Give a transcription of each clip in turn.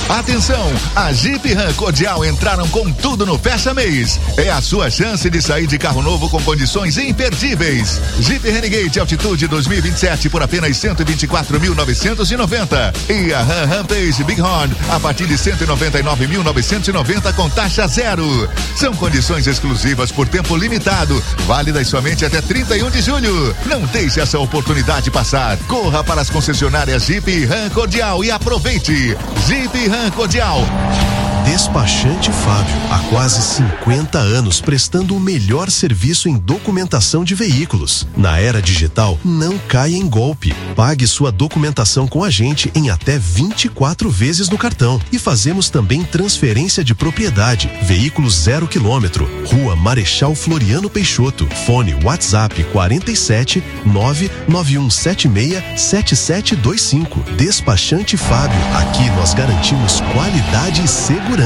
Atenção, a Jeep Ram Cordial entraram com tudo no Fecha Mês. É a sua chance de sair de carro novo com condições imperdíveis. Jeep Renegade Altitude 2027 por apenas 124.990. E a Ram Rampage Bighorn a partir de 199.990 com taxa zero. São condições exclusivas por tempo limitado, válidas somente até 31 de julho. Não deixe essa oportunidade passar. Corra para as concessionárias Jeep Ram Cordial e aproveite. Jeep Ram Cordial. Despachante Fábio, há quase 50 anos prestando o melhor serviço em documentação de veículos. Na era digital, não caia em golpe. Pague sua documentação com a gente em até 24 vezes no cartão. E fazemos também transferência de propriedade. Veículos 0 km. Rua Marechal Floriano Peixoto. Fone WhatsApp 47 99176 7725. Despachante Fábio, aqui nós garantimos qualidade e segurança.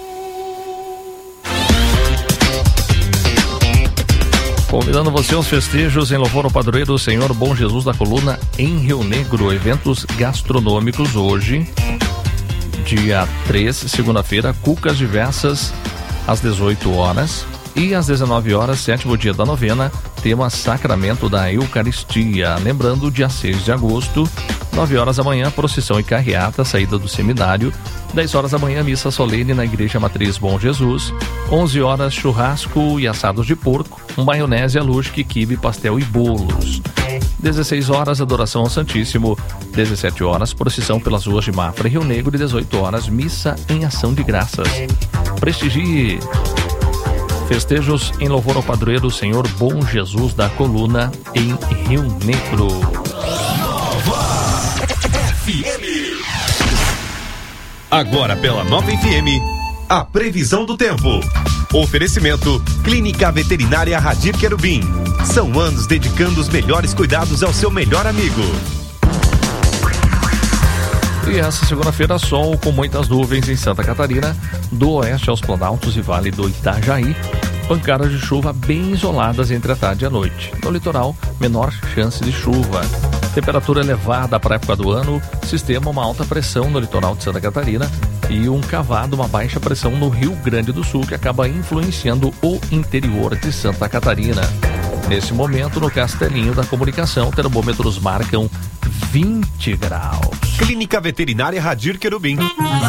Convidando você aos festejos em louvor ao padroeiro Senhor Bom Jesus da Coluna em Rio Negro. Eventos gastronômicos hoje, dia 3, segunda-feira, cucas diversas às 18 horas e às 19 horas, sétimo dia da novena, tema Sacramento da Eucaristia. Lembrando, dia 6 de agosto, 9 horas da manhã, procissão e carreata, saída do seminário. 10 horas da manhã, missa solene na Igreja Matriz Bom Jesus. 11 horas, churrasco e assados de porco, maionese, alusque, quibe, pastel e bolos. 16 horas, adoração ao Santíssimo. 17 horas, procissão pelas ruas de Mafra e Rio Negro. E 18 horas, missa em ação de graças. Prestigie. Festejos em louvor ao padroeiro Senhor Bom Jesus da Coluna em Rio Negro. Nova FM. Agora pela Nova FM, a previsão do tempo. Oferecimento Clínica Veterinária Radir Querubim. São anos dedicando os melhores cuidados ao seu melhor amigo. E essa segunda-feira, sol com muitas nuvens em Santa Catarina, do oeste aos Planaltos e Vale do Itajaí. Pancadas de chuva bem isoladas entre a tarde e a noite. No litoral, menor chance de chuva. Temperatura elevada para a época do ano, sistema uma alta pressão no litoral de Santa Catarina e um cavado, uma baixa pressão no Rio Grande do Sul, que acaba influenciando o interior de Santa Catarina. Nesse momento, no Castelinho da Comunicação, termômetros marcam 20 graus. Clínica Veterinária Radir Querubim.